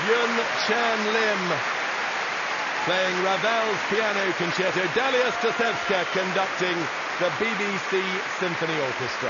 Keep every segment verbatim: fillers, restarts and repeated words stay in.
Yun Chan Lim playing Ravel's Piano Concerto, Dalia Stasevska conducting the B B C Symphony Orchestra.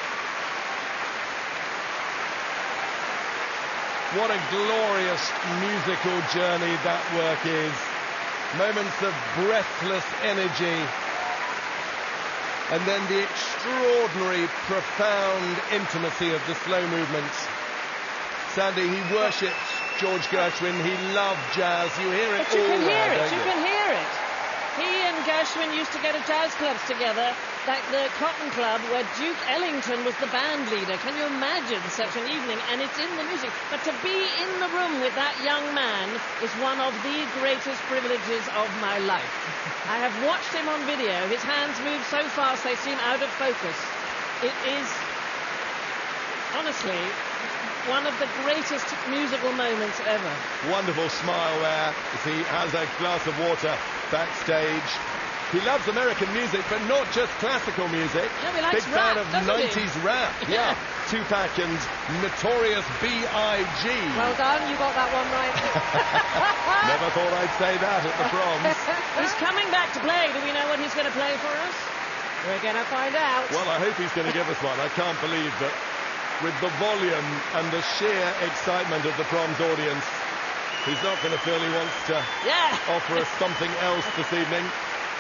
What a glorious musical journey that work is. Moments of breathless energy, and then the extraordinary, profound intimacy of the slow movements. Sandy, he worshipped George Gershwin. He loved jazz. You hear it but you all can hear there, it. don't You you? can hear it. He and Gershwin used to go to jazz clubs together, like the Cotton Club, where Duke Ellington was the band leader. Can you imagine such an evening? And it's in the music. But to be in the room with that young man is one of the greatest privileges of my life. I have watched him on video. His hands move so fast they seem out of focus. It is, honestly, one of the greatest musical moments ever. Wonderful smile there as he has a glass of water backstage. He loves American music, but not just classical music. Yeah, he likes Big fan rap, of doesn't nineties he? rap. Yeah. Yeah. Tupac and Notorious B I G Well done, you got that one right. Never thought I'd say that at the proms. He's coming back to play. Do we know what he's going to play for us? We're going to find out. Well, I hope he's going to give us one. I can't believe that with the volume and the sheer excitement of the proms audience, he's not going to feel he wants to Yeah. offer us something else this evening.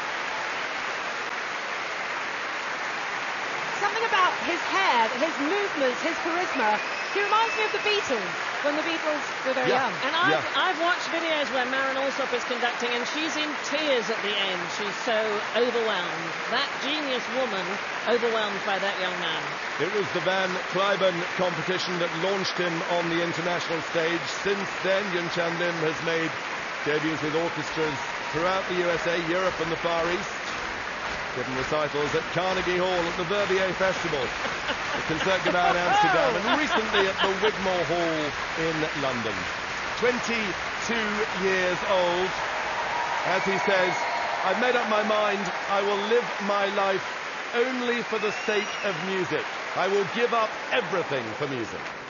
Something about his hair, his movements, his charisma. He reminds me of the Beatles, when the Beatles were very Yeah. young. And I've, Yeah. I've watched videos where Marin Alsop is conducting, and she's in tears at the end. She's so overwhelmed. That genius woman overwhelmed by that young man. It was the Van Cliburn competition that launched him on the international stage. Since then, Yun Chan Lim has made debuts with orchestras throughout the U S A, Europe and the Far East. Given recitals at Carnegie Hall, at the Verbier Festival, the Concertgebouw in Amsterdam, and recently at the Wigmore Hall in London. twenty-two years old. As he says, I've made up my mind, I will live my life only for the sake of music. I will give up everything for music.